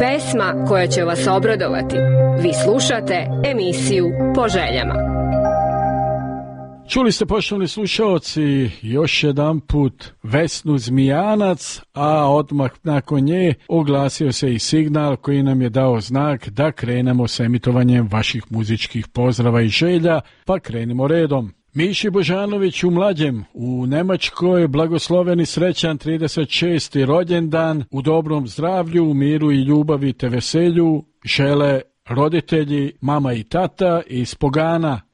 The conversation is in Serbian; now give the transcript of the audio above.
Pesma koja će vas obradovati. Vi slušate emisiju Po željama. Čuli ste, poštovani slušalci, još jedan put Vesnu Zmijanac, a odmah nakon nje oglasio se i signal koji nam je dao znak da krenemo sa emitovanjem vaših muzičkih pozdrava i želja, pa krenimo redom. Miši Božanović u mlađem, u Nemačkoj, blagosloveni srećan 36. rođendan, u dobrom zdravlju, u miru i ljubavi te veselju, žele roditelji, mama i tata iz Pogana.